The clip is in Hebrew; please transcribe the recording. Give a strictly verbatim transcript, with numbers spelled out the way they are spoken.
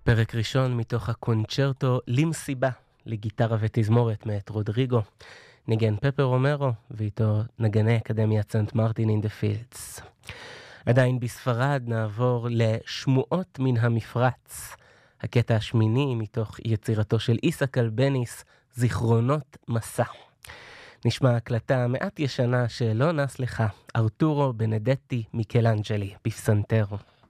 פרק ראשון מתוך הקונצ'רטו למסיבה לגיטרה ותזמורת מאת רודריגו. ניגן פפר רומרו ואיתו נגני אקדמיית סנט מרטין אין דה פילדס. עדיין בספרד נעבור לשמועות מן המפרץ. הקטע השמיני מתוך יצירתו של איסק אלבניס, זיכרונות מסע. נשמע הקלטה מעט ישנה שלא נס לך, ארתורו בנדטי מיקלאנג'לי בפסנתר.